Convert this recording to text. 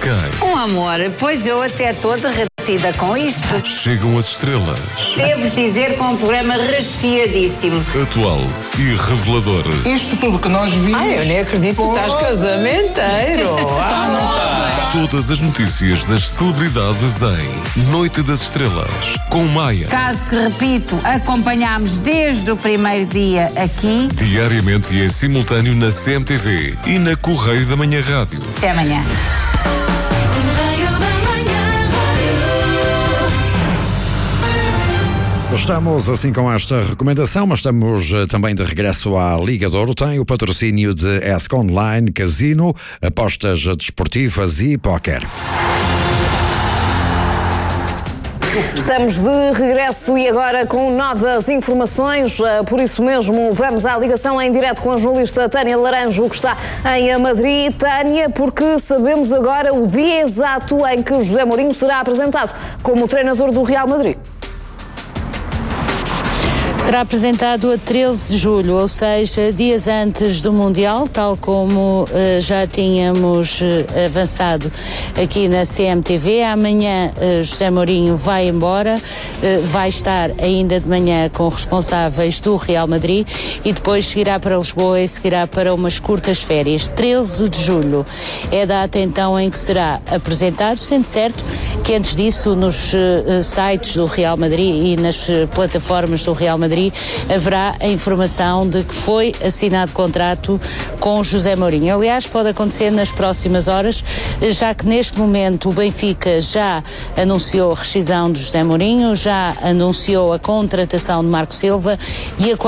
quem? Um amor, pois eu até estou derretida com isto. Chegam as estrelas. Devo dizer que é um programa recheadíssimo. Atual e revelador. Isto tudo que nós vimos... Ai, eu nem acredito que estás casamenteiro. Todas as notícias das celebridades em Noite das Estrelas, com Maia. Caso que, repito, acompanhámos desde o primeiro dia aqui. Diariamente e em simultâneo na CMTV e na Correio da Manhã Rádio. Até amanhã. Estamos assim com esta recomendação, mas estamos também de regresso à Liga de Ouro. Tem o patrocínio de ESC Online, Casino, apostas desportivas e póquer. Estamos de regresso e agora com novas informações, por isso mesmo vamos à ligação em direto com a jornalista Tânia Laranjo, que está em Madrid. Tânia, porque sabemos agora o dia exato em que José Mourinho será apresentado como treinador do Real Madrid. Será apresentado a 13 de julho, ou seja, dias antes do Mundial, tal como já tínhamos avançado aqui na CMTV. Amanhã José Mourinho vai embora, vai estar ainda de manhã com responsáveis do Real Madrid e depois seguirá para Lisboa e seguirá para umas curtas férias. 13 de julho é a data então em que será apresentado, sendo certo que antes disso nos sites do Real Madrid e nas plataformas do Real Madrid haverá a informação de que foi assinado contrato com José Mourinho. Aliás, pode acontecer nas próximas horas, já que neste momento o Benfica já anunciou a rescisão de José Mourinho, já anunciou a contratação de Marco Silva e a